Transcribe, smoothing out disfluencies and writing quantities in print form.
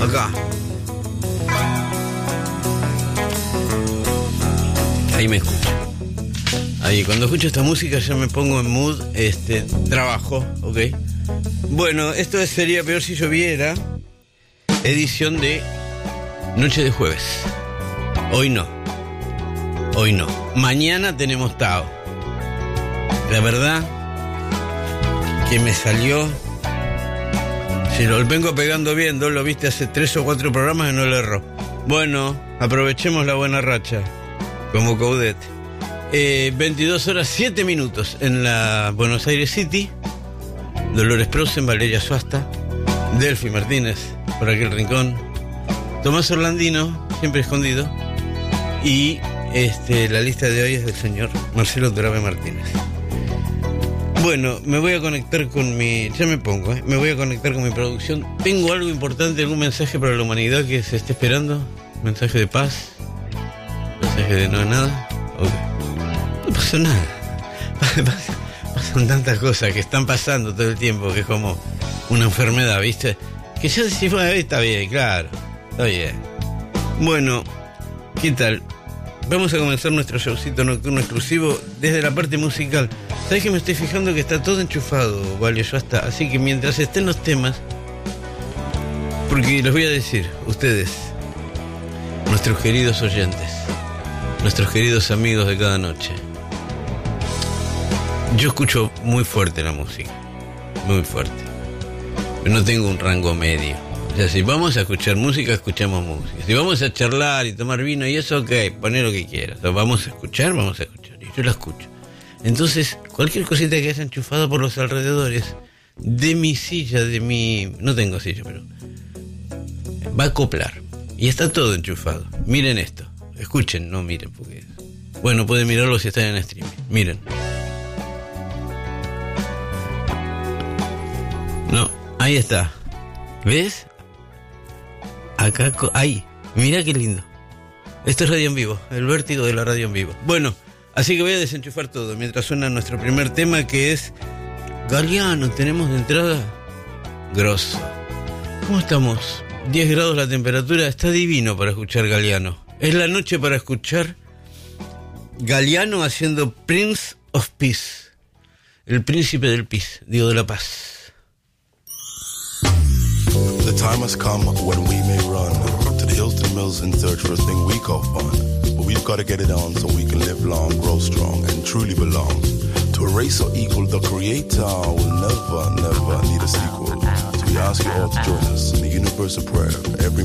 Acá. Ahí me escucho. Ahí, cuando escucho esta música ya me pongo en mood, trabajo, ¿ok? Bueno, esto sería peor si lloviera. Edición de Noche de Jueves. Hoy no. Mañana tenemos Tao. La verdad que me salió. Si lo vengo pegando bien, lo viste hace 3 o 4 programas y no le erró. Bueno, aprovechemos la buena racha. Como Coudet. 22 horas 7 minutos en la Buenos Aires City. Dolores Prosen, Valeria Suasta, Delphi Martínez, por aquel rincón, Tomás Orlandino, siempre escondido, y la lista de hoy es del señor Marcelo Torabe Martínez. Bueno, me voy a conectar con me voy a conectar con mi producción. Tengo algo importante, algún mensaje para la humanidad que se esté esperando, mensaje de paz, mensaje de no nada. Okay. No pasó nada. Pasan tantas cosas que están pasando todo el tiempo que es como una enfermedad, ¿viste? Que ya decís, bueno, está bien, claro, está bien. Bueno, ¿qué tal? Vamos a comenzar nuestro showcito nocturno exclusivo desde la parte musical. ¿Sabés que me estoy fijando que está todo enchufado, Vale? Yo hasta. Así que mientras estén los temas, porque les voy a decir, ustedes, nuestros queridos oyentes, nuestros queridos amigos de cada noche, yo escucho muy fuerte la música, muy fuerte. Pero no tengo un rango medio. O sea, si vamos a escuchar música, escuchamos música. Si vamos a charlar y tomar vino y eso, ok, poné lo que quieras. O sea, vamos a escuchar. Y yo la escucho. Entonces, cualquier cosita que haya enchufado por los alrededores de mi silla, no tengo silla, pero va a acoplar. Y está todo enchufado. Miren esto. Escuchen, no miren, porque... Bueno, pueden mirarlo si están en streaming. Miren. No, ahí está. ¿Ves? Acá, ahí. Mirá qué lindo. Esto es radio en vivo, el vértigo de la radio en vivo. Bueno, así que voy a desenchufar todo mientras suena nuestro primer tema, que es Galeano. Tenemos de entrada Grosso. ¿Cómo estamos? 10 grados la temperatura, está divino para escuchar Galeano. Es la noche para escuchar Galeano haciendo Prince of Peace. El príncipe del peace, digo, de la paz. The time has come when we may run to the Hilton Mills in search for a thing we call fun. But we've got to get it on so we can live long, grow strong, and truly belong. To a race so equal, the Creator will never need a sequel. So we ask you all to join us in the universal prayer every